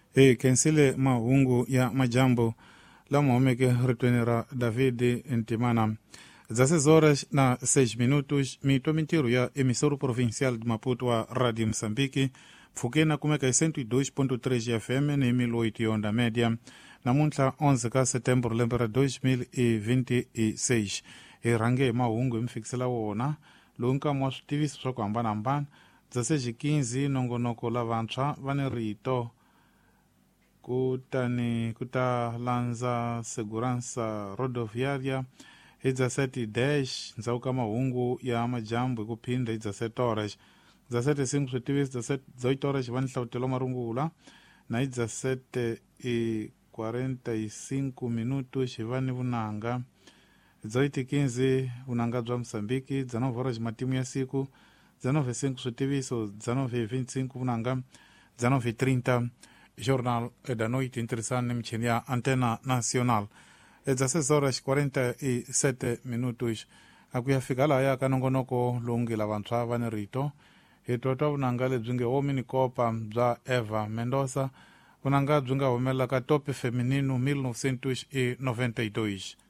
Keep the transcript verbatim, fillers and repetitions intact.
e kensile mahungu ya majambo la muhomeke ritwenera David Ntimana. dezesseis horas na seis minutos, mito mintiru ya emissora provincial de Maputo wa Radio Moçambique, fukena kumeka cento e dois ponto três F M ne mil oito onda média, na muntla onze ka setembro lembra dois mil e vinte e seis. E range mahungu mfixela wona, lunka mwasu T V soko ambana ambana, dezesseis e quinze nongonoko la vantra vane rito, kutani kutalanza segurança rodoviária, e dezessete e dez nzauka mahungu ya majambo kupinda dezessete horas, dezessete e cinco sutivisi, dezoito horas vani hlautelo marungula, na dezessete e quarenta e cinco minutos vani vunanga, dezoito e quinze vunanga bza Moçambique, dezenove horas matimu ya siku, dezenove e cinco sutivisi, dezenove e vinte e cinco vunanga, dezenove e trinta Jornal da Noite interessante mchini ya Antena Nacional. dezesseis horas quarenta e sete minutos. Akuyafika la ya kanongonoko lungi la vantra vane rito. Itoto unangale dzunge omini kopa za Eva Mendoza. Unanga dzunga omela ka tope feminino mil novecentos e noventa e dois.